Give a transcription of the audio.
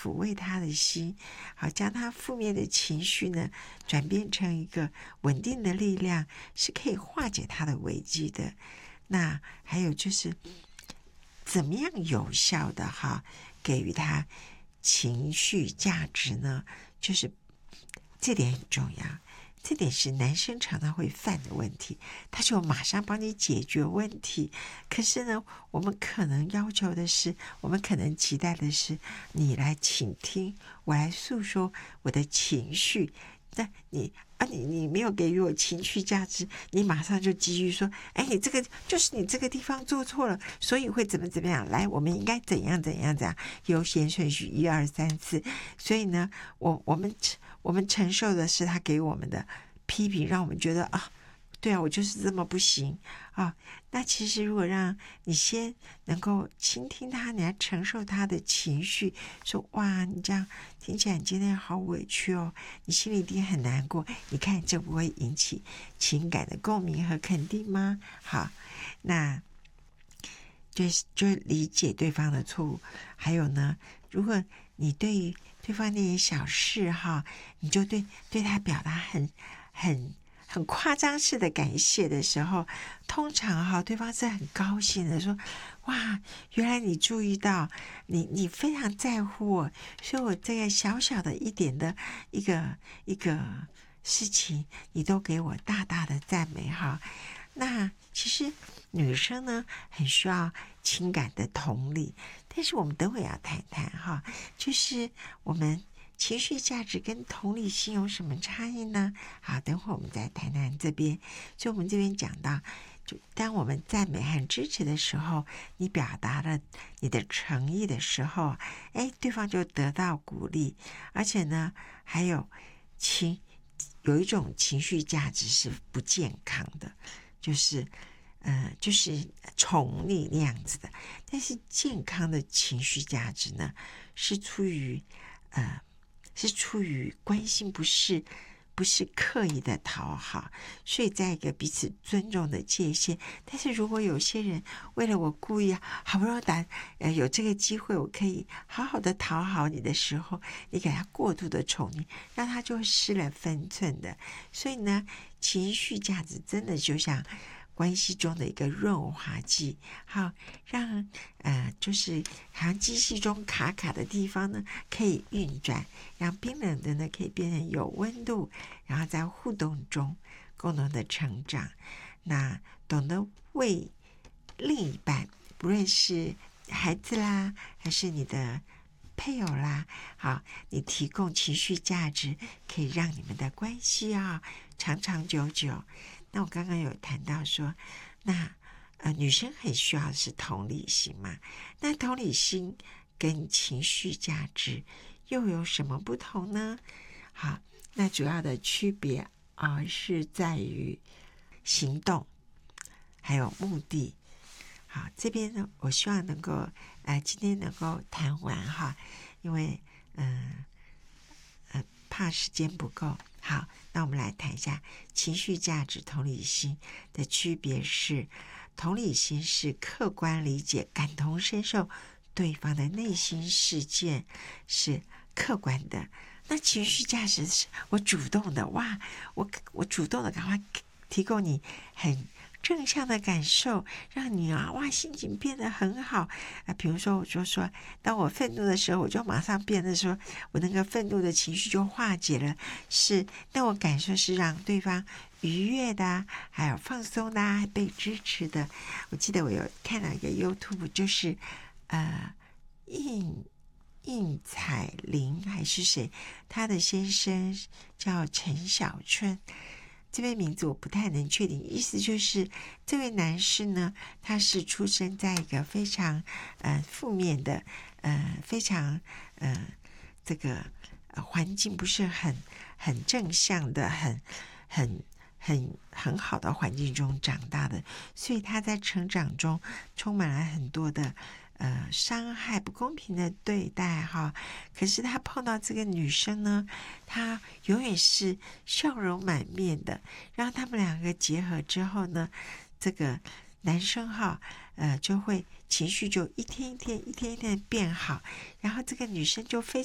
抚慰他的心，好将他负面的情绪呢转变成一个稳定的力量，是可以化解他的危机的。那还有就是怎么样有效的给予他情绪价值呢？就是这点很重要，这点是男生常常会犯的问题，他就马上帮你解决问题。可是呢，我们可能要求的是，我们可能期待的是，你来倾听，我来诉说我的情绪。那你没有给予我情绪价值，你马上就急于说，你这个就是你这个地方做错了，所以会怎么样？来，我们应该怎样，优先顺序1、2、3、4。所以呢，我们承受的是他给我们的批评，让我们觉得对啊，我就是这么不行啊。那其实如果让你先能够倾听他，你来承受他的情绪，说哇，你这样听起来你今天好委屈哦，你心里一定很难过。你看这不会引起情感的共鸣和肯定吗？好，那就理解对方的错误。还有呢，如果你对于对方那些小事你就对他表达很夸张式的感谢的时候，通常对方是很高兴的，说哇，原来你注意到，你非常在乎我，所以我这个小小的一点的一个事情，你都给我大大的赞美那其实女生呢很需要情感的同理，但是我们等会要谈谈就是我们情绪价值跟同理心有什么差异呢？好，等会我们再谈谈这边。所以我们这边讲到，就当我们赞美和支持的时候，你表达了你的诚意的时候，对方就得到鼓励。而且呢，还有一种情绪价值是不健康的，就是宠你那样子的。但是健康的情绪价值呢，是出于关心，不是刻意的讨好，所以在一个彼此尊重的界限。但是如果有些人为了我故意好不容易有这个机会，我可以好好的讨好你的时候，你给他过度的宠溺，让他就失了分寸的。所以呢，情绪价值真的就像关系中的一个润滑剂，让就是好像机器中卡的地方呢可以运转，让冰冷的呢可以变成有温度，然后在互动中共同的成长。那懂得为另一半，不论是孩子啦，还是你的配偶啦，你提供情绪价值，可以让你们的关系长长久久。那我刚刚有谈到说，那女生很需要的是同理心嘛？那同理心跟情绪价值又有什么不同呢？好，那主要的区别是在于行动还有目的。好，这边呢，我希望能够今天能够谈完因为怕时间不够。好，那我们来谈一下情绪价值同理心的区别是，同理心是客观理解感同身受对方的内心事件，是客观的。那情绪价值是我主动的，我主动的赶快提供你很正向的感受，让你心情变得很好比如说我就说，当我愤怒的时候，我就马上变得说，我那个愤怒的情绪就化解了，那我感受是让对方愉悦的还有放松的被支持的。我记得我有看到一个 YouTube， 就是应采玲还是谁，他的先生叫陈小春，这位名字我不太能确定，意思就是这位男士呢，他是出生在一个非常负面的非常这个环境不是很正向的很好的环境中长大的，所以他在成长中充满了很多的伤害不公平的对待可是他碰到这个女生呢，她永远是笑容满面的，然后他们两个结合之后呢，这个男生就会情绪就一天一天变好，然后这个女生就非